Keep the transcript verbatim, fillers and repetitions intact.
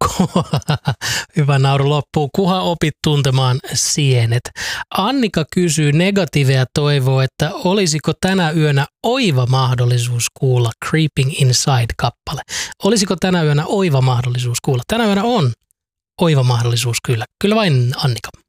Hyvä nauru loppuu. Kuha opit tuntemaan sienet. Annika kysyy negatiiveja toivoo, että olisiko tänä yönä oiva mahdollisuus kuulla Creeping Inside-kappale. Olisiko tänä yönä oiva mahdollisuus kuulla? Tänä yönä on oiva mahdollisuus kyllä. Kyllä vain Annika.